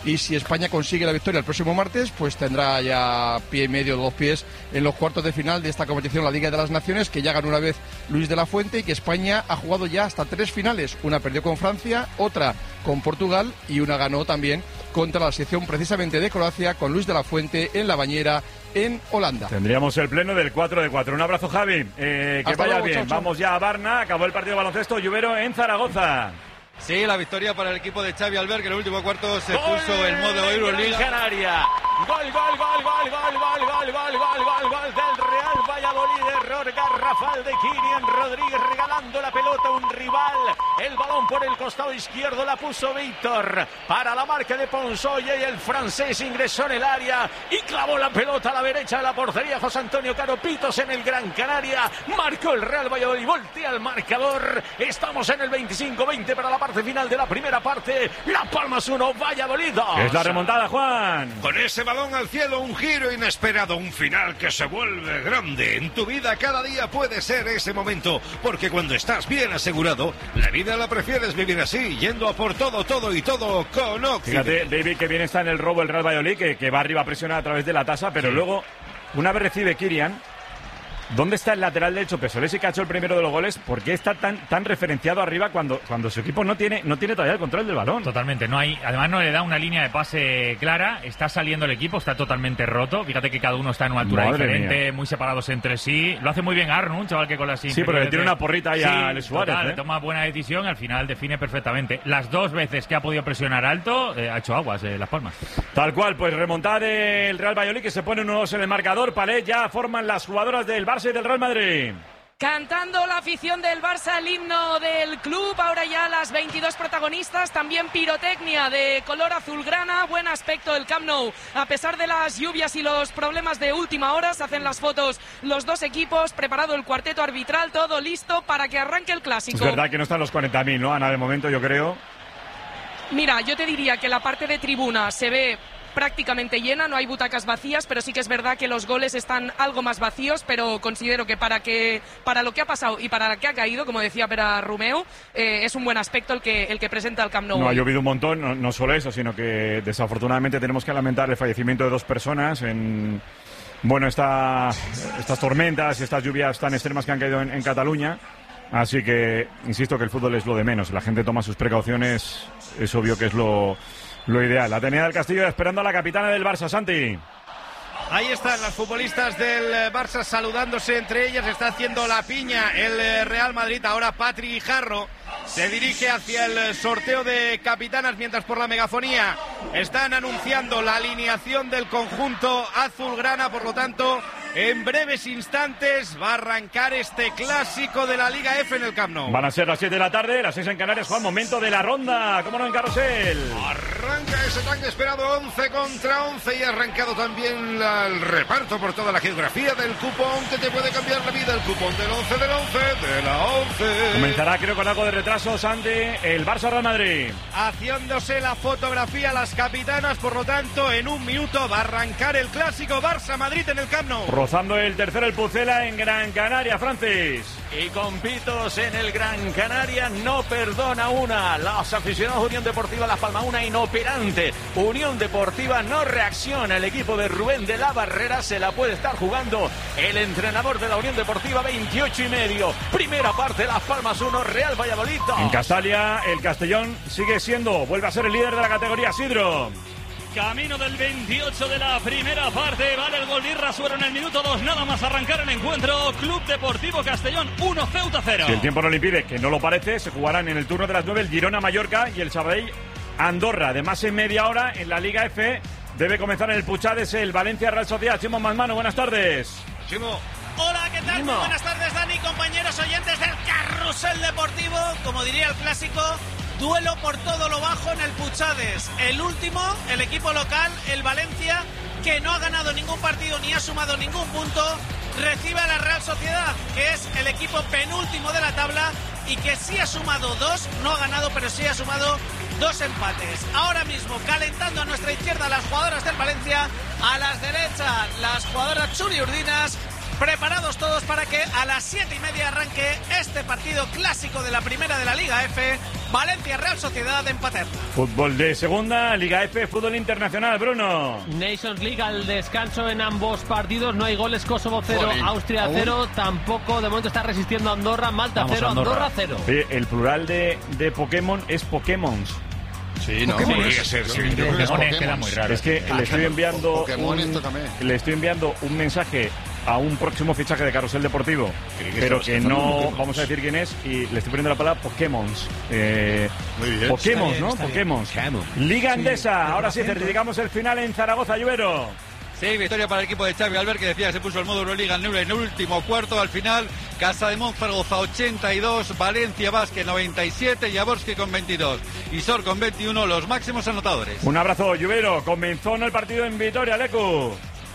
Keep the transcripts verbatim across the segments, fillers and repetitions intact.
y si España consigue la victoria el próximo martes, pues tendrá ya pie y medio, dos pies en los cuartos de final de esta competición, la Liga de las Naciones, que ya ganó una vez Luis de la Fuente y que España ha jugado ya hasta tres finales. Una perdió con Francia, otra con Portugal y una ganó también contra la selección precisamente de Croacia con Luis de la Fuente en la Bañera en Holanda. Tendríamos el pleno del cuatro de cuatro. Un abrazo, Javi. Eh, que Hasta vaya luego, bien. chao, chao. Vamos ya a Varna. Acabó el partido de baloncesto. Lluvero en Zaragoza. Sí, la victoria para el equipo de Xavi Albert, que en el último cuarto se ¡Gol! puso el modo Euroliga. Canaria. Gol, gol, gol, gol, gol, gol, gol, gol, gol, gol, gol del Real Valladolid. Error garrafal de Kylian Rodríguez regalando la pelota a un rival. El balón por el costado izquierdo la puso Víctor para la marca de Ponsoye y el francés ingresó en el área y clavó la pelota a la derecha de la portería. José Antonio Caro Pitos en el Gran Canaria. Marcó el Real Valladolid, voltea el marcador. Estamos en el veinticinco veinte para la parte final de la primera parte. La Palmas uno, Valladolid dos. Es la remontada, Juan. Con ese balón al cielo, un giro inesperado, un final que se vuelve grande. En tu vida cada día puede ser ese momento, porque cuando estás bien asegurado, la vida la prefieres vivir así, yendo a por todo, todo y todo con Occident. Fíjate, David, que bien está en el robo el Real Valladolid, que, que va arriba a presionar a través de la tasa, pero sí. Luego, una vez recibe Kylian, ¿dónde está el lateral derecho Pesolesi, que ha hecho el primero de los goles? ¿Por qué está tan tan referenciado arriba cuando, cuando su equipo no tiene no tiene todavía el control del balón? Totalmente, no hay, además no le da una línea de pase clara, está saliendo el equipo, está totalmente roto. Fíjate que cada uno está en una altura Madre diferente, mía. Muy separados entre sí. Lo hace muy bien Arnu, un chaval que con las Sí, pero le tiene una porrita ahí sí, a Alex Suárez. Total, ¿eh? toma buena decisión, al final define perfectamente. Las dos veces que ha podido presionar alto, eh, ha hecho aguas eh, Las Palmas. Tal cual, pues remontada del Real Valladolid, que se pone uno dos en el marcador. Palé, ya forman las jugadoras del Barça y del Real Madrid. Cantando la afición del Barça el himno del club, ahora ya las veintidós protagonistas, también pirotecnia de color azulgrana, buen aspecto del Camp Nou, a pesar de las lluvias y los problemas de última hora, se hacen las fotos los dos equipos, preparado el cuarteto arbitral, todo listo para que arranque el clásico. Es verdad que no están los cuarenta mil, ¿no, Ana, de momento, yo creo? Mira, yo te diría que la parte de tribuna se ve prácticamente llena, no hay butacas vacías, pero sí que es verdad que los goles están algo más vacíos, pero considero que para que para lo que ha pasado y para lo que ha caído, como decía Pera Romeu, eh, es un buen aspecto el que el que presenta el Camp Nou. No, ha llovido un montón, no, no solo eso, sino que desafortunadamente tenemos que lamentar el fallecimiento de dos personas en, bueno, esta, estas tormentas y estas lluvias tan extremas que han caído en, en Cataluña. Así que, insisto, que el fútbol es lo de menos. La gente toma sus precauciones, es obvio que es lo... Lo ideal. La Atenea del Castillo esperando a la capitana del Barça, Santi. Ahí están las futbolistas del Barça saludándose entre ellas. Está haciendo la piña el Real Madrid. Ahora Patri Jarro se dirige hacia el sorteo de capitanas, mientras por la megafonía están anunciando la alineación del conjunto azulgrana. Por lo tanto, en breves instantes va a arrancar este clásico de la Liga F en el Camp Nou. Van a ser las siete de la tarde, las seis en Canarias. Juan, momento de la ronda. ¿Cómo no, en Carrusel? Arranca ese tan esperado once contra once y ha arrancado también la, el reparto por toda la geografía del cupón que te puede cambiar la vida. El cupón del once del once de la once. Comenzará, creo, con algo de retraso, Santi, el Barça Real Madrid. Haciéndose la fotografía las capitanas, por lo tanto, en un minuto va a arrancar el clásico Barça-Madrid en el Camp Nou. Rozando el tercero el Pucela en Gran Canaria, Francis. Y con Pitos en el Gran Canaria no perdona una. Los aficionados de Unión Deportiva Las Palmas, una inoperante. Unión Deportiva no reacciona. El equipo de Rubén de la Barrera se la puede estar jugando. El entrenador de la Unión Deportiva, veintiocho y medio. Primera parte, Las Palmas uno, Real Valladolid dos. En Castalia, el Castellón sigue siendo, vuelve a ser el líder de la categoría, Sidro. Camino del veintiocho de la primera parte, vale el gol de Irrasuero en el minuto dos, nada más arrancar el encuentro. Club Deportivo Castellón uno, Ceuta cero. Si el tiempo no le impide, que no lo parece, se jugarán en el turno de las nueve el Girona-Mallorca y el Sabadell Andorra. Además, en media hora en la Liga F debe comenzar en el Puchades el Valencia-Real Sociedad. Chimo Manmano, buenas tardes. Chimo. Hola, ¿qué tal? Muy buenas tardes, Dani, compañeros oyentes del Carrusel Deportivo. Como diría el clásico, duelo por todo lo bajo en el Puchades. El último, el equipo local, el Valencia, que no ha ganado ningún partido ni ha sumado ningún punto, recibe a la Real Sociedad, que es el equipo penúltimo de la tabla y que sí ha sumado dos, no ha ganado, pero sí ha sumado dos empates. Ahora mismo, calentando a nuestra izquierda las jugadoras del Valencia, a las derechas las jugadoras churiurdinas. Preparados todos para que a las siete y media arranque este partido clásico de la primera de la Liga F. Valencia Real Sociedad en Paterna. Fútbol de segunda, Liga F, fútbol internacional, Bruno. Nations League al descanso en ambos partidos, no hay goles, Kosovo cero, Joder, Austria cero, tampoco, de momento está resistiendo Andorra, Malta Vamos cero, Andorra cero. Sí, el plural de, de Pokémon es Pokémons. Sí, no, podría ser, sí. Yo creo que Pokémon queda muy raro. Es que le estoy enviando un, le estoy enviando un mensaje a un próximo fichaje de Carrusel Deportivo, pero que no vamos a decir quién es, y le estoy poniendo la palabra Pokémon. Eh, Muy bien. Pokémon, bien, ¿no? Pokémon. Liga Endesa, ahora sí certificamos el final en Zaragoza, Lluvero. Sí, victoria para el equipo de Xavi Albert, que decía que se puso el modo Euroliga en el último cuarto. Al final, Casa de Zaragoza ochenta y dos, Valencia Basket noventa y siete, Jaworski con veintidós y Sor con veintiuno, los máximos anotadores. Un abrazo, Lluvero. Comenzó el partido en Vitoria, Lecu.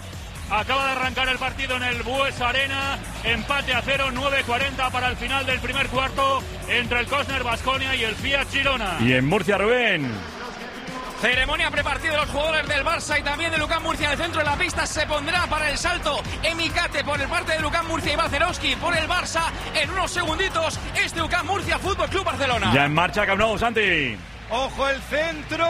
Acaba de arrancar el partido en el Buesa Arena, empate a cero, nueve cuarenta para el final del primer cuarto entre el Cosner Baskonia y el Fiat Girona. Y en Murcia, Rubén. Ceremonia prepartida de los jugadores del Barça y también de Lucán Murcia en el centro de la pista. Se pondrá para el salto Emicate por el parte de Lucán Murcia y Balcerowski por el Barça. En unos segunditos, este Lucán Murcia Fútbol Club Barcelona. Ya en marcha, Camp Nou, Santi. Ojo el centro,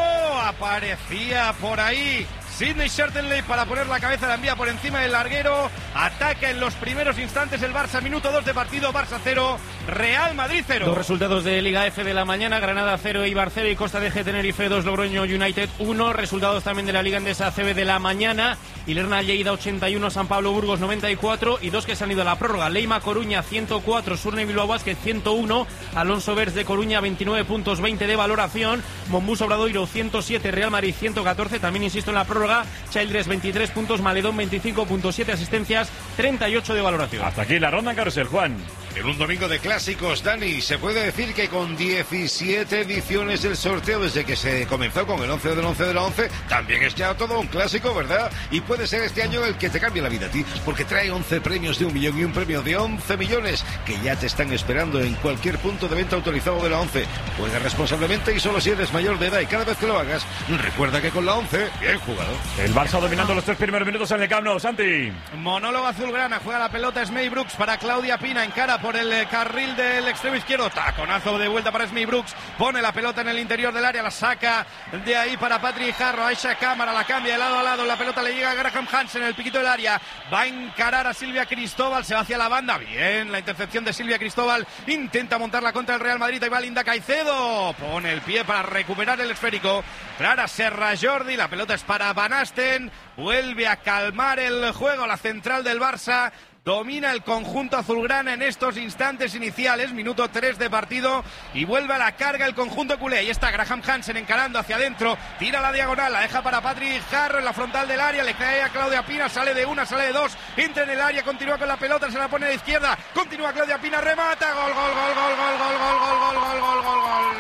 aparecía por ahí Sidney Shertenley para poner la cabeza, la envía por encima del larguero. Ataca en los primeros instantes el Barça, minuto dos de partido, Barça cero, Real Madrid cero. Dos resultados de Liga F de la mañana, Granada cero, Eibar cero y Costa de G Tenerife dos, Logroño United uno. Resultados también de la Liga Endesa C B de la mañana, Ilerna Lleida ochenta y uno, San Pablo Burgos noventa y cuatro y dos que se han ido a la prórroga, Leima Coruña ciento cuatro, Surne Bilbao Basket ciento uno, Alonso Vers de Coruña veintinueve puntos, veinte de valoración, Monbus Obradoiro ciento siete, Real Madrid ciento catorce, también insisto en la prórroga, Childress veintitrés puntos, Maledón veinticinco punto siete asistencias, treinta y ocho de valoración. Hasta aquí la ronda en Carrusel, Juan. En un domingo de clásicos, Dani, se puede decir que con diecisiete ediciones del sorteo desde que se comenzó con el once del once de la once, también es ya todo un clásico, ¿verdad? Y puede ser este año el que te cambie la vida a ti, porque trae once premios de un millón y un premio de once millones que ya te están esperando en cualquier punto de venta autorizado de la once. Juega responsablemente y solo si eres mayor de edad, y cada vez que lo hagas, recuerda que con la once, bien jugado. El Barça dominando los tres primeros minutos en el Camp Nou, Santi. Monólogo azulgrana, juega la pelota Smey Brooks para Claudia Pina, encara por el carril del extremo izquierdo, taconazo de vuelta para Smey Brooks, pone la pelota en el interior del área, la saca de ahí para Patrick Jarro, Aisha Cámara, la cambia de lado a lado, la pelota le llega a Graham Hansen en el piquito del área, va a encarar a Silvia Cristóbal, se va hacia la banda, bien, la intercepción de Silvia Cristóbal, intenta montarla contra el Real Madrid, ahí va Linda Caicedo, pone el pie para recuperar el esférico, Clara Serra Jordi, la pelota es para Van Asten, vuelve a calmar el juego, la central del Barça, domina el conjunto azulgrana en estos instantes iniciales, minuto tres de partido, y vuelve a la carga el conjunto culé. Ahí está Graham Hansen encarando hacia adentro, tira la diagonal, la deja para Patrick Jarro en la frontal del área, le cae a Claudia Pina, sale de una, sale de dos, entra en el área, continúa con la pelota, se la pone a la izquierda, continúa Claudia Pina, remata, gol, gol, gol, gol, gol, gol, gol, gol, gol, gol, gol, gol, gol,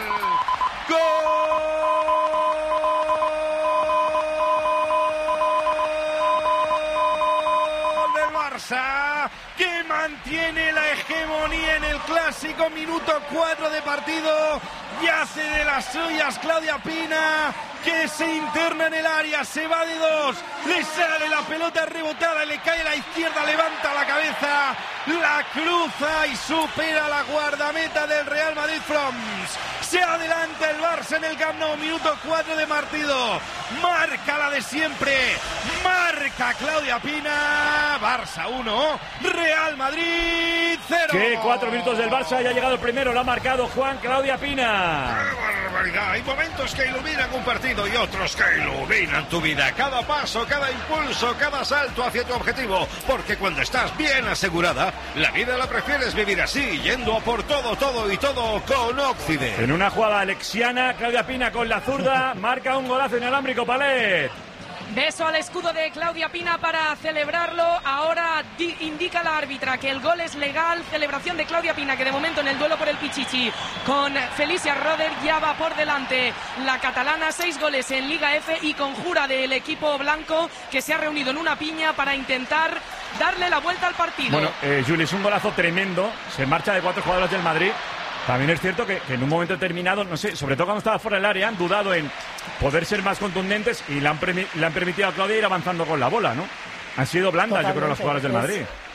gol del Barça, que mantiene la hegemonía en el clásico, minuto cuatro de partido, y hace de las suyas Claudia Pina, que se interna en el área, se va de dos, le sale la pelota rebotada, le cae a la izquierda, levanta la cabeza, la cruza y supera la guardameta del Real Madrid Froms. Se adelanta el Barça en el Camp Nou, minuto cuatro de partido, marca la de siempre, marca Claudia Pina, Barça uno, Real Madrid cero. Que cuatro minutos del Barça, ya ha llegado el primero, lo ha marcado Juan Claudia Pina. ¡Qué barbaridad! Hay momentos que iluminan un partido y otros que iluminan tu vida. Cada paso, cada impulso, cada salto hacia tu objetivo. Porque cuando estás bien asegurada, la vida la prefieres vivir así, yendo a por todo, todo y todo con Occident. En una jugada alexiana, Claudia Pina con la zurda marca un golazo inalámbrico, Palet. Beso al escudo de Claudia Pina para celebrarlo. Ahora di- indica la árbitra que el gol es legal. Celebración de Claudia Pina, que de momento en el duelo por el Pichichi con Felicia Roder ya va por delante la catalana. Seis goles en Liga F y conjura del equipo blanco, que se ha reunido en una piña para intentar darle la vuelta al partido. Bueno, eh, Juli, es un golazo tremendo. Se marcha de cuatro jugadores del Madrid. También es cierto que, que en un momento determinado, no sé, sobre todo cuando estaba fuera del área, han dudado en poder ser más contundentes y le han, le han permitido a Claudia ir avanzando con la bola, ¿no? Han sido blandas, Totalmente, yo creo, los jugadores del Madrid.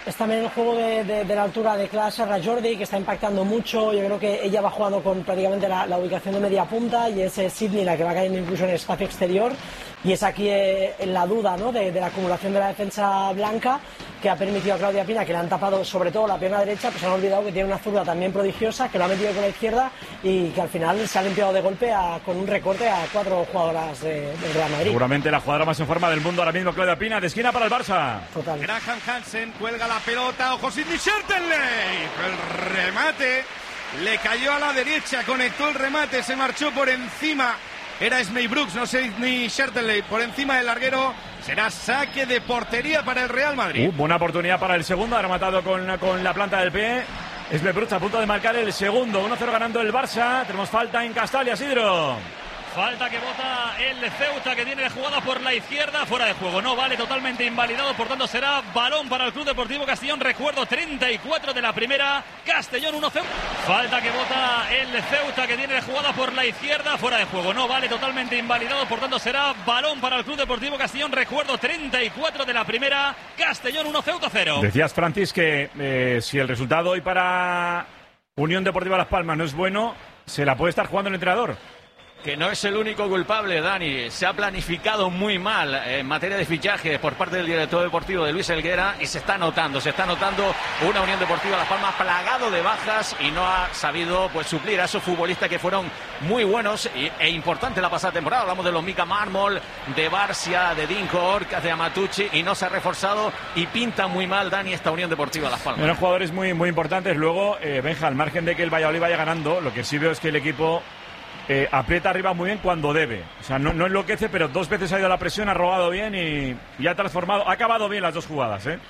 es también el juego de, de, de la altura de Clara Serra-Jordi, que está impactando mucho. Yo creo que ella va jugando con prácticamente la, la ubicación de media punta, y es eh, Sydney la que va cayendo incluso en el espacio exterior, y es aquí eh, en la duda, ¿no?, de, de la acumulación de la defensa blanca, que ha permitido a Claudia Pina, que le han tapado sobre todo la pierna derecha, pues se han olvidado que tiene una zurda también prodigiosa, que lo ha metido con la izquierda, y que al final se ha limpiado de golpe a, con un recorte a cuatro jugadoras de, del Real Madrid. Seguramente la jugadora más en forma del mundo ahora mismo, Claudia Pina, de esquina para el Barça. Total. Graham Hansen cuelga la pelota, ojo Sidney Schertenley, el remate le cayó a la derecha, conectó el remate, se marchó por encima, era Smey Brooks, no Sidney Schertenley, por encima del larguero. Será saque de portería para el Real Madrid. Uh, buena oportunidad para el segundo, ha rematado con, con la planta del pie. Es Brooks a punto de marcar el segundo. uno cero ganando el Barça. Tenemos falta en Castalia, Isidro. Falta que bota el Ceuta, que tiene jugada por la izquierda, fuera de juego. No vale, totalmente invalidado, por tanto será balón para el Club Deportivo Castellón. Recuerdo, treinta y cuatro de la primera, Castellón uno cero. Falta que bota el Ceuta, que tiene jugada por la izquierda, fuera de juego. No vale, totalmente invalidado, por tanto será balón para el Club Deportivo Castellón. Recuerdo, treinta y cuatro de la primera, Castellón uno, Ceuta cero. Decías, Francis, que eh, si el resultado hoy para Unión Deportiva Las Palmas no es bueno, se la puede estar jugando el entrenador. Que no es el único culpable, Dani. Se ha planificado muy mal en materia de fichaje por parte del director deportivo de Luis Helguera, y se está notando, se está notando una Unión Deportiva Las Palmas plagado de bajas, y no ha sabido pues suplir a esos futbolistas que fueron muy buenos y, e importantes la pasada temporada. Hablamos de los Mika Mármol, de Barcia, de Dinko Orcas, de Amatucci, y no se ha reforzado y pinta muy mal, Dani, esta Unión Deportiva Las Palmas. Eran jugadores muy, muy importantes. Luego, eh, Benja, al margen de que el Valladolid vaya ganando, lo que sí veo es que el equipo Eh, aprieta arriba muy bien cuando debe. O sea, no, no enloquece, pero dos veces ha ido a la presión, ha robado bien y, y ha transformado, ha acabado bien las dos jugadas, ¿eh?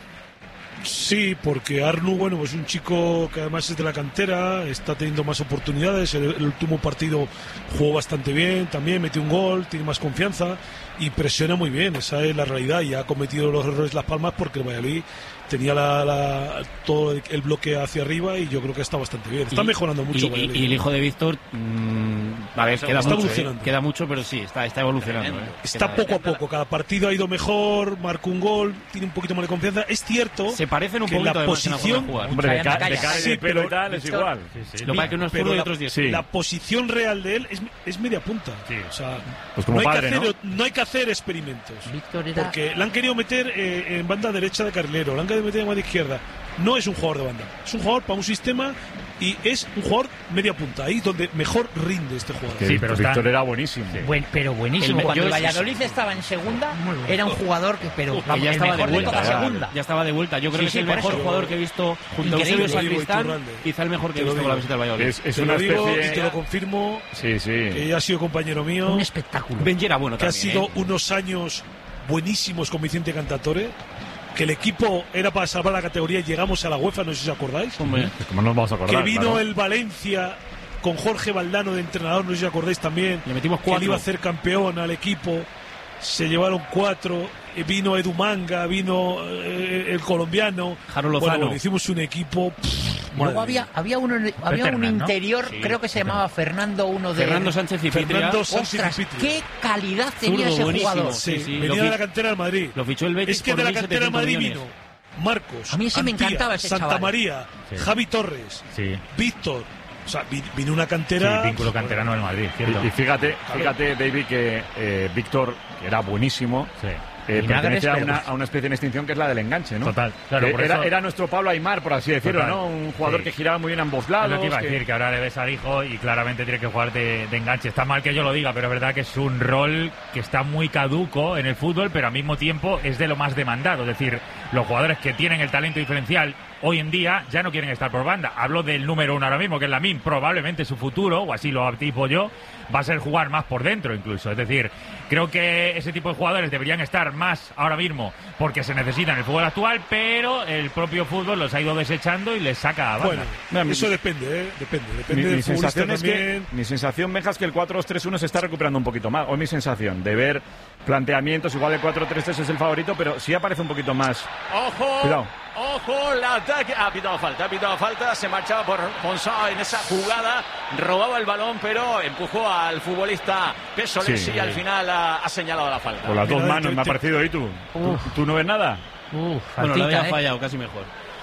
Sí, porque Arnu, bueno, pues un chico que además es de la cantera, está teniendo más oportunidades. El, el último partido jugó bastante bien, también metió un gol, tiene más confianza y presiona muy bien. Esa es la realidad, y ha cometido los errores Las Palmas porque el Valladolid tenía la, la, todo el bloque hacia arriba, y yo creo que está bastante bien. Está y, mejorando mucho. Y, y, y el hijo de Víctor, mmm, a ver, queda está mucho, eh, queda mucho, pero sí, está, está evolucionando. Eh. Está poco a poco, cada partido ha ido mejor, marcó un gol, tiene un poquito más de confianza. Es cierto, se parecen un que poquito la posición, hombre, de, ca de cara y de pelo y tal es igual. Sí, sí. Lo que unos pero y la, otros diez. Sí. La posición real de él es, es media punta. Sí. O sea, pues como no, hay padre, que hacer, ¿no? no hay que hacer experimentos. Era... Porque le han querido meter eh, en banda derecha de carrilero, le han querido meter en banda izquierda. No es un jugador de banda, es un jugador para un sistema, y es un jugador media punta, ahí donde mejor rinde este jugador. Sí, pero Víctor está... era buenísimo. Sí. Buen, pero buenísimo. El, Cuando el Valladolid estaba en segunda, era un jugador que, pero que ya el estaba mejor de vuelta. De toda segunda. Ya estaba de vuelta. Yo creo sí, que sí, es el mejor eso. jugador que he visto junto a Eusebio Sacristán, quizá el mejor que he visto con la visita al Valladolid. Es, es te una lo digo especie... y te lo confirmo, sí, sí. que ha sido compañero mío. Un espectáculo. Benji era bueno que también, ha sido ¿eh? unos años buenísimos con Vicente Cantatore, que el equipo era para salvar la categoría y llegamos a la UEFA, no sé si os acordáis. Hombre, ¿cómo nos vamos a acordar? Que vino claro. el Valencia con Jorge Valdano de entrenador, no sé si os acordáis también. Le metimos cuatro. Que le iba a hacer campeón al equipo. Se llevaron cuatro. Vino Edu Manga, vino eh, el colombiano. Jaro Lozano. Bueno, hicimos un equipo. Pff, Luego había, había uno, había Peterman, un interior, ¿no? Sí, creo que se llamaba Fernando, uno de. Fernando Sánchez y Fernando Sánchez Ostras, y Pitria. qué calidad tenía Zurdo, ese jugador. Sí, sí, sí. venía de la cantera del Madrid. Lo fichó el Betis. Es que por de la mil cantera del Madrid setecientos vino Marcos, a mí ese me Antía, encantaba ese Santa chaval. María, sí. Javi Torres, sí. Víctor. O sea, vino una cantera. Sí, vínculo canterano del Madrid, cierto. Y, y fíjate, fíjate, David, que eh, Víctor, que era buenísimo, sí. Eh, pertenece a una, a una especie de extinción que es la de enganche, ¿no? Total, claro. Eh, Por era, eso... era nuestro Pablo Aimar, por así decirlo, Total. ¿no? Un jugador sí. que giraba muy bien a ambos lados. Es lo que iba a que... decir, que ahora le ves al hijo y claramente tiene que jugar de, de enganche. Está mal que yo lo diga, pero es verdad que es un rol que está muy caduco en el fútbol, pero al mismo tiempo es de lo más demandado. Es decir, los jugadores que tienen el talento diferencial hoy en día ya no quieren estar por banda. Hablo del número uno ahora mismo, que es Lamine. Probablemente su futuro, o así lo anticipo yo, va a ser jugar más por dentro incluso. Es decir, creo que ese tipo de jugadores deberían estar más ahora mismo porque se necesitan en el fútbol actual, pero el propio fútbol los ha ido desechando y les saca a banda. Bueno, eso depende, ¿eh? Depende, depende mi, del mi sensación es también. que, mi sensación, Benja, es que el cuatro dos tres uno se está recuperando un poquito más. O mi sensación de ver planteamientos, igual el cuatro tres tres es el favorito, pero sí aparece un poquito más. ¡Ojo! Cuidado. Ojo, el ataque. Ha pitado falta, ha pitado falta. Se marchaba por Ponsá en esa jugada. Robaba el balón, pero empujó al futbolista Pesolesi sí, y al final ha, ha señalado la falta. Con las dos manos me ha parecido. ¿Y tú? ¿Tú, ¿Tú no ves nada? Uf, bueno, lo había ¿eh? fallado, casi mejor.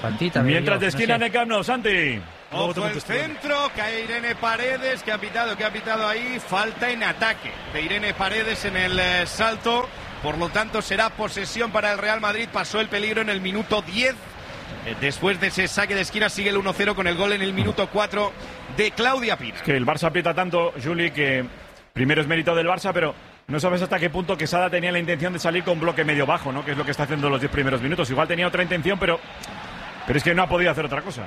Faltita. Mientras yo, de esquina no sé. en el Camp Nou, Santi. Ojo el centro, cae Irene Paredes, que ha pitado, que ha pitado ahí, falta en ataque de Irene Paredes en el eh, salto, por lo tanto será posesión para el Real Madrid, pasó el peligro en el minuto diez, eh, después de ese saque de esquina sigue el uno cero con el gol en el minuto cuatro de Claudia Pina. Es que el Barça aprieta tanto, Juli, que primero es mérito del Barça, pero no sabes hasta qué punto Quesada tenía la intención de salir con bloque medio bajo, ¿no? Que es lo que está haciendo los diez primeros minutos. Igual tenía otra intención, pero, pero es que no ha podido hacer otra cosa.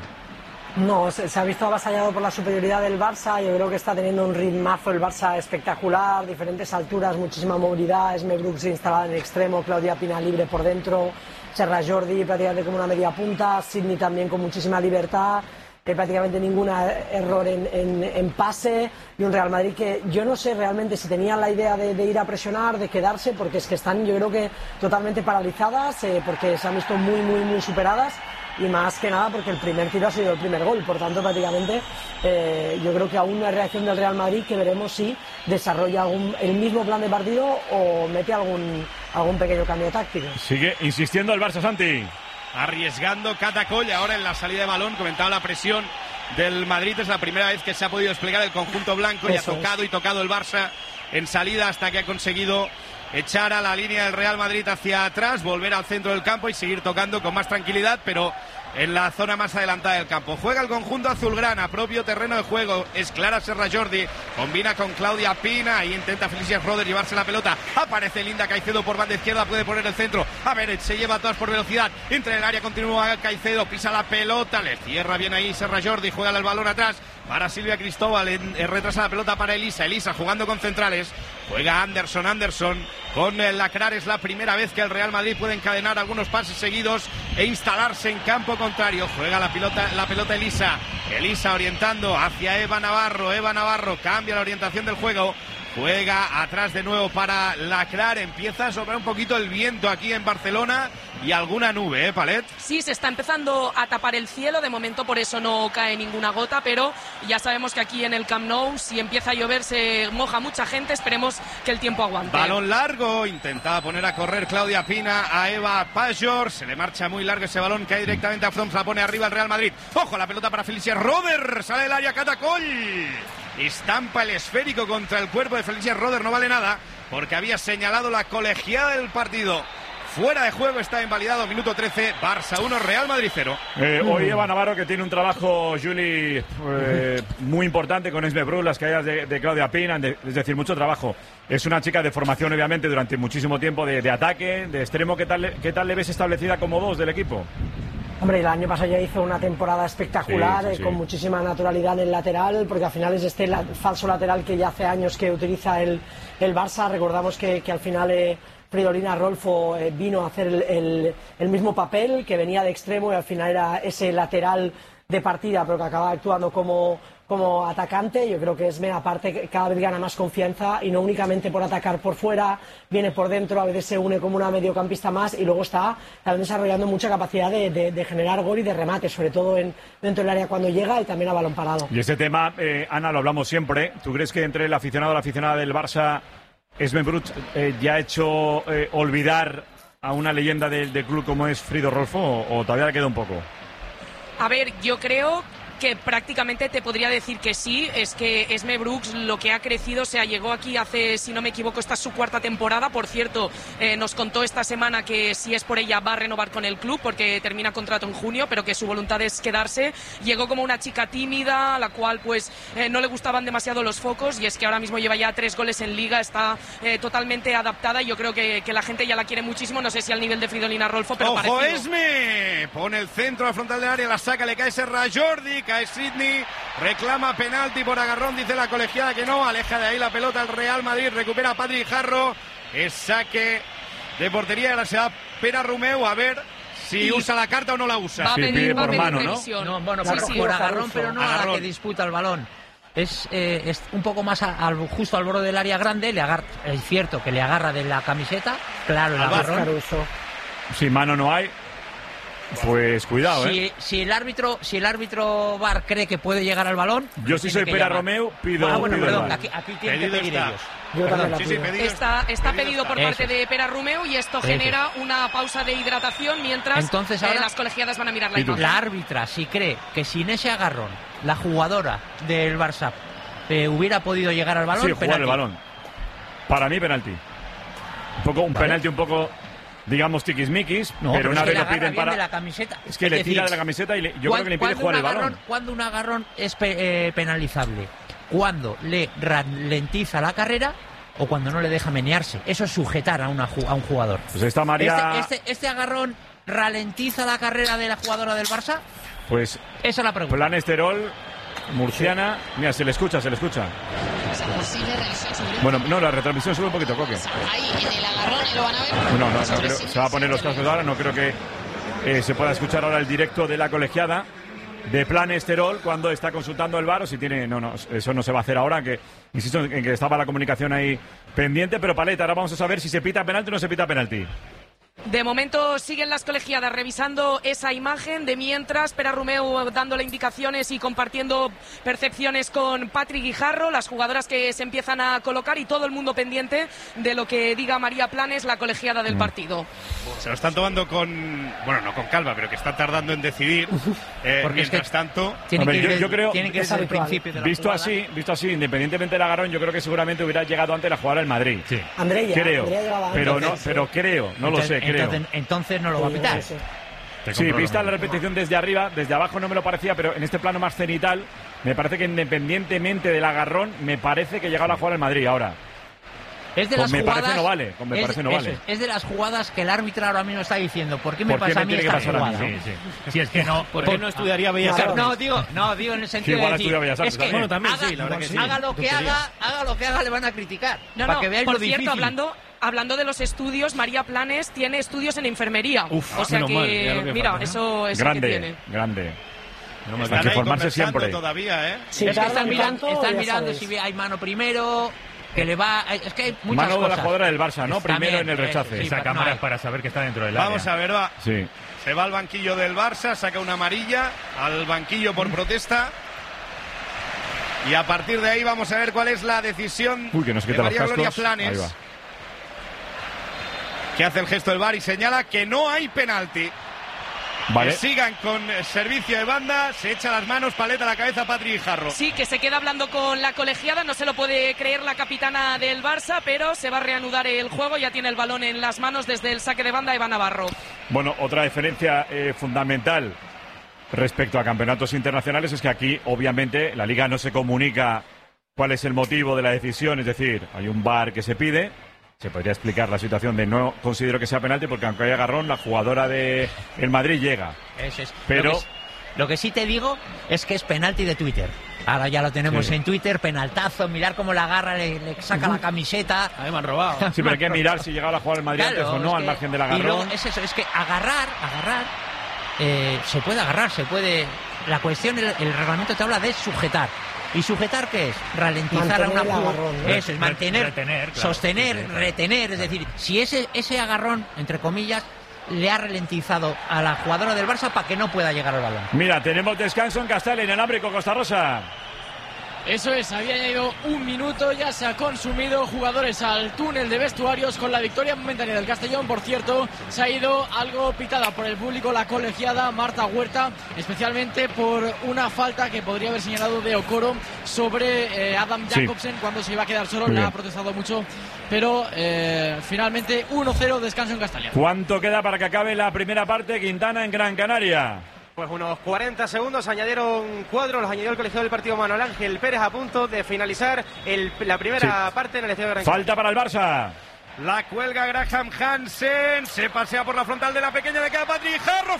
No, se, se ha visto avasallado por la superioridad del Barça. Yo creo que está teniendo un ritmazo el Barça espectacular, diferentes alturas, muchísima movilidad. Esme Brooks instalada en el extremo, Claudia Pina libre por dentro, Serra Jordi prácticamente como una media punta, Sidney también con muchísima libertad, eh, prácticamente ningún error en, en, en pase, y un Real Madrid que yo no sé realmente si tenían la idea de, de ir a presionar, de quedarse, porque es que están yo creo que totalmente paralizadas, eh, porque se han visto muy, muy, muy superadas. Y más que nada porque el primer tiro ha sido el primer gol, por tanto prácticamente eh, yo creo que aún no hay reacción del Real Madrid, que veremos si desarrolla algún, el mismo plan de partido o mete algún, algún pequeño cambio táctico. Sigue insistiendo el Barça, Santi. Arriesgando Catacoll ahora en la salida de balón, comentaba la presión del Madrid, es la primera vez que se ha podido desplegar el conjunto blanco. Eso y ha tocado es. y tocado el Barça en salida hasta que ha conseguido echar a la línea del Real Madrid hacia atrás, volver al centro del campo y seguir tocando con más tranquilidad, pero en la zona más adelantada del campo. Juega el conjunto azulgrana, propio terreno de juego, es Clara Serra Jordi, combina con Claudia Pina y intenta Felicia Schroeder llevarse la pelota. Aparece Linda Caicedo por banda izquierda, puede poner el centro. A ver, se lleva a todas por velocidad, entra en el área, continúa Caicedo, pisa la pelota, le cierra bien ahí Serra Jordi, juega el balón atrás para Silvia Cristóbal, en, en retrasa la pelota para Elisa, Elisa jugando con centrales, juega Anderson, Anderson con el Lacrar, es la primera vez que el Real Madrid puede encadenar algunos pases seguidos e instalarse en campo contrario, juega la pelota, la pelota Elisa, Elisa orientando hacia Eva Navarro, Eva Navarro cambia la orientación del juego, juega atrás de nuevo para Lacrar, empieza a sobrar un poquito el viento aquí en Barcelona y alguna nube, ¿eh, Palet? Sí, se está empezando a tapar el cielo, de momento por eso no cae ninguna gota, pero ya sabemos que aquí en el Camp Nou, si empieza a llover, se moja mucha gente, esperemos que el tiempo aguante. Balón largo, intentaba poner a correr Claudia Pina a Eva Pajor, se le marcha muy largo ese balón, cae directamente a Froms, la pone arriba el Real Madrid. Ojo, la pelota para Felicia Roder, sale del área Catacoll. Estampa el esférico contra el cuerpo de Felicia Roder, no vale nada porque había señalado la colegiada del partido. Fuera de juego, está invalidado, minuto trece, Barça uno, Real Madrid cero. Eh, hoy Eva Navarro, que tiene un trabajo, Juli, eh, muy importante con Esme Brugge, las caídas de, de Claudia Pina, de, es decir, mucho trabajo. Es una chica de formación, obviamente, durante muchísimo tiempo de, de ataque, de extremo. ¿Qué tal, ¿Qué tal le ves establecida como dos del equipo? Hombre, el año pasado ya hizo una temporada espectacular, sí, sí, sí. Eh, con muchísima naturalidad en el lateral, porque al final es este la, falso lateral que ya hace años que utiliza el, el Barça. Recordamos que, que al final eh, Fridolina Rolfo eh, vino a hacer el, el, el mismo papel, que venía de extremo y al final era ese lateral de partida, pero que acaba actuando como, como atacante. Yo creo que Esme, aparte, cada vez gana más confianza y no únicamente por atacar por fuera, viene por dentro, a veces se une como una mediocampista más y luego está también desarrollando mucha capacidad de, de, de generar gol y de remate, sobre todo en, dentro del área cuando llega y también a balón parado. Y este tema, eh, Ana, lo hablamos siempre. ¿Tú crees que entre el aficionado y la aficionada del Barça, Esme Brugge eh, ya ha hecho eh, olvidar a una leyenda del, del club como es Frido Rolfo o, o todavía le queda un poco? A ver, yo creo que prácticamente te podría decir que sí. Es que Esme Brugge lo que ha crecido, o sea, llegó aquí hace, si no me equivoco, esta es su cuarta temporada. Por cierto, eh, nos contó esta semana que si es por ella va a renovar con el club porque termina contrato en junio, pero que su voluntad es quedarse. Llegó como una chica tímida, a la cual pues eh, no le gustaban demasiado los focos, y es que ahora mismo lleva ya tres goles en Liga, está eh, totalmente adaptada y yo creo que, que la gente ya la quiere muchísimo. No sé si al nivel de Fridolina Rolfo, pero ¡ojo, parecido. Esme! Pone el centro al frontal del área, la saca, le cae Serra Jordi, cae Sidney, reclama penalti por agarrón, dice la colegiada que no, aleja de ahí la pelota el Real Madrid, recupera a Patrick Jarro, es saque de portería, ahora se da Pera Romeu, a ver si y usa la carta o no la usa. Va a venir, sí, va a venir mano, revisión. ¿no? No, bueno, sí, por, sí, por agarrón, pero no agarrón. a la que disputa el balón. Es, eh, es un poco más a, al, justo al borde del área grande, le agarra, es cierto que le agarra de la camiseta, claro, el agarrón. Si mano no hay. Pues cuidado, si, ¿eh? Si el árbitro, si el árbitro V A R cree que puede llegar al balón. Yo si soy Pera Romeu, pido. Ah, bueno, pido perdón, aquí, aquí tienen que pedir ellos. Yo también la Sí, sí, pido. pedido Está, está pedido por Eso parte es. de Pera Romeu y esto Eso genera una pausa de hidratación mientras Entonces eh, ahora- las colegiadas van a mirar la imagen. La árbitra, si cree que sin ese agarrón, la jugadora del Barça eh, hubiera podido llegar al balón, Sí, jugar penalti. el balón. Para mí, penalti. Un poco, un Vale. penalti un poco, digamos, tiquismiquis, No, pero una es que vez le lo agarra piden bien para. de la camiseta. Es que Es le decir, tira de la camiseta y le- yo creo que le impide ¿cuándo jugar un el balón. agarrón- Cuando un agarrón es pe- eh, penalizable? Cuando le ralentiza la carrera o cuando no le deja menearse. Eso es sujetar a, una, ju- a un jugador. Pues está María. Este, este, este agarrón ralentiza la carrera de la jugadora del Barça. Pues. Esa es la pregunta. Plan Esterol, murciana. Mira, se le escucha, se le escucha. Posible revisión sobre Bueno, no, la retransmisión sube un poquito, Coque. ahí en el agarrón lo van a ver. No, no, no creo, se va a poner los cascos ahora, no creo que eh, se pueda escuchar ahora el directo de la colegiada de Plan Esterol cuando está consultando el V A R o si tiene, no, no, eso no se va a hacer ahora, que insisto en que estaba la comunicación ahí pendiente, pero Paleta, ahora vamos a saber si se pita penalti o no se pita penalti. De momento siguen las colegiadas revisando esa imagen, de mientras Pera Romeu dándole indicaciones y compartiendo percepciones con Patri Guijarro, las jugadoras que se empiezan a colocar y todo el mundo pendiente de lo que diga María Planes, la colegiada del partido. Se lo están tomando con, bueno, no con calma, pero que están tardando en decidir. Eh, Porque es mientras que tanto, tiene Hombre, que ir yo- del- yo creo- tiene que ir Es desde el habitual. principio de la Visto jugada. así, visto así, independientemente del agarrón, yo creo que seguramente hubiera llegado antes la jugada del Madrid. Sí. Andrea, Creo, Andrea llegaba pero antes, no, sí. pero creo, no lo Entonces- sé, creo. Entonces, entonces no lo va a pitar. Sí, sí. Te Sí, compro vista lo la mismo. repetición desde arriba, desde abajo no me lo parecía, pero en este plano más cenital, me parece que independientemente del agarrón, me parece que llegaba la jugada del Madrid ahora. Es de Con las me jugadas, parece no vale, con me es- parece no eso vale. es, es de las jugadas que el árbitro ahora mismo está diciendo. ¿Por qué me ¿Por qué pasa me a mí tiene que esta pasar a mí? jugada? Sí, sí. Si es que no. ¿Por qué no estudiaría Bellas Claro. Artes? No, digo, no, digo en el sentido igual de ha decir, estudiado Bellas Artes es que también. Bueno, también haga, sí, la verdad que sí. haga lo que Tontería. haga, haga lo que haga, le van a criticar. No, para no, que veáis por lo cierto, difícil. hablando, hablando de los estudios, María Planes tiene estudios en enfermería. Uf, o sea menos que, mal, ya lo que mira, falta, ¿no? eso, eso que Grande, tiene. grande. están Hay que ahí formarse conversando siempre. todavía, ¿eh? Si es que tardan están mirando, tanto, están ya mirando sabéis. si hay mano primero, que le va... Es que hay muchas Mano de la cosas. jugadora del Barça, ¿no? También, Primero en el eso, rechace. sí, Esa no cámara hay. es para saber que está dentro del área. Vamos a ver, va. Sí. Se va al banquillo del Barça, saca una amarilla, al banquillo por protesta. Y a partir de ahí vamos a ver cuál es la decisión Uy, que nos de quita los María Gloria cascos. Ahí Planes, va. que hace el gesto del V A R y señala que no hay penalti. Vale. Que sigan con servicio de banda, se echa las manos, paleta a la cabeza, Patri Guijarro. Sí, que se queda hablando con la colegiada, no se lo puede creer la capitana del Barça, pero se va a reanudar el juego, ya tiene el balón en las manos desde el saque de banda Eva Navarro. Bueno, otra diferencia eh, fundamental respecto a campeonatos internacionales es que aquí, obviamente, la Liga no se comunica cuál es el motivo de la decisión, es decir, hay un V A R que se pide. Se podría explicar la situación de no considero que sea penalti porque aunque haya agarrón, la jugadora de el Madrid llega. Eso es. Pero- Lo que, s- lo que sí te digo es que es penalti de Twitter. Ahora ya lo tenemos Sí. en Twitter, penaltazo, mirar cómo la agarra, le, le saca la camiseta. A mí me han robado. Sí, pero hay que mirar si llegaba la jugada del Madrid Claro, antes o no, es al que- margen del Y luego agarrón. es eso, es que agarrar, agarrar, eh, se puede agarrar, se puede... La cuestión, el, el reglamento te habla de sujetar. ¿Y sujetar qué es? Ralentizar Mantener a una el jugada. agarrón, ¿no? Eso es, mantener, Retener, claro. sostener, Sí, sí, claro. retener. Es decir, si ese, ese agarrón, entre comillas, le ha ralentizado a la jugadora del Barça para que no pueda llegar al balón. Mira, tenemos descanso en Castel, en Alámbrico, Costa Rosa. Eso es, había añadido un minuto, ya se ha consumido, jugadores al túnel de vestuarios con la victoria momentánea del Castellón. Por cierto, se ha ido algo pitada por el público la colegiada Marta Huerta, especialmente por una falta que podría haber señalado de Okoro sobre eh, Adam Sí. Jacobsen cuando se iba a quedar solo. Muy Le bien. ha protestado mucho, pero eh, finalmente uno cero, descanso en Castellón. ¿Cuánto queda para que acabe la primera parte? Quintana en Gran Canaria. Pues unos cuarenta segundos, añadieron cuadros, los añadió el colegiado del partido Manuel Ángel Pérez a punto de finalizar el- la primera Sí. parte en el Estadio de Gran Falta para el Barça. La cuelga Graham Hansen, se pasea por la frontal de la pequeña, le queda Patri Guijarro,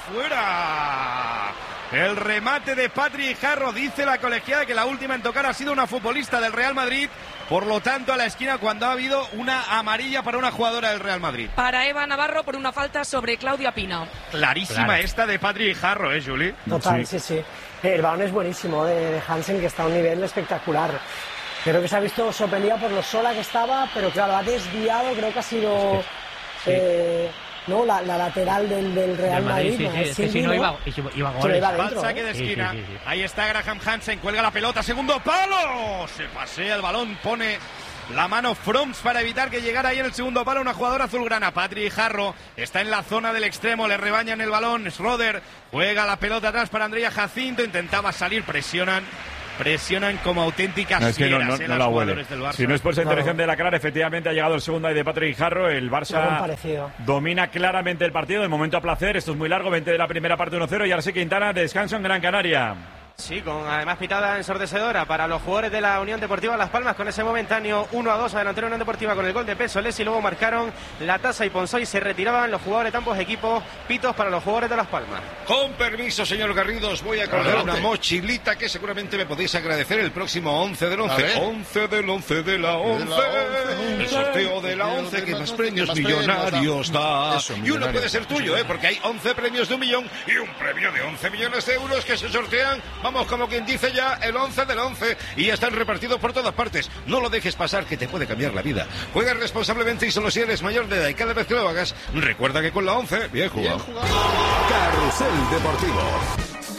fuera. El remate de Patri Guijarro, dice la colegiada que la última en tocar ha sido una futbolista del Real Madrid, por lo tanto a la esquina cuando ha habido una amarilla para una jugadora del Real Madrid. Para Eva Navarro por una falta sobre Claudia Pina. Clarísima Claro. esta de Patri Guijarro, ¿eh, Juli? Total, sí, sí. El balón es buenísimo de, de Hansen, que está a un nivel espectacular. Creo que se ha visto sorprendida por lo sola que estaba, pero claro, ha desviado, creo que ha sido... eh, ¿no? La, la lateral del, del Real Madrid. Madrid, sí, sí, es que si no iba, iba a Se goles. va al saque de esquina. Sí, sí, sí. Ahí está Graham Hansen, cuelga la pelota, segundo palo. Se pasea el balón, pone la mano Froms para evitar que llegara ahí en el segundo palo una jugadora azulgrana. Patri Jarro está en la zona del extremo, le rebañan el balón. Schroeder juega la pelota atrás para Andrea Jacinto, intentaba salir, presionan. Presionan como auténticas no, es que no, fieras, no, eh, no los la huele. jugadores del Barça. Si no es por esa intervención de la Clara, efectivamente ha llegado el segundo ahí de Patrick Jarro. El Barça domina claramente el partido. De momento a placer. Esto es muy largo. veinte de la primera parte, uno cero. Y ahora sí Quintana, descanso en Gran Canaria. Sí, con además pitada ensordecedora para los jugadores de la Unión Deportiva Las Palmas con ese momentáneo uno a dos adelantero Unión Deportiva con el gol de Pesolés y luego marcaron la Tasa y Ponzó y se retiraban los jugadores de ambos equipos. Pitos para los jugadores de Las Palmas. Con permiso, señor Garrido, os voy a colgar Adelante. una mochilita que seguramente me podéis agradecer el próximo once del once. once del once de la once. El sorteo de la once que más premios millonarios da. Y uno puede ser tuyo, ¿eh? Porque hay once premios de un millón y un premio de once millones de euros que se sortean. Vamos, como quien dice ya, el once del once. Y ya están repartidos por todas partes. No lo dejes pasar, que te puede cambiar la vida. Juega responsablemente y solo si eres mayor de edad. Y cada vez que lo hagas, recuerda que con la once, bien jugado. Carrusel Deportivo.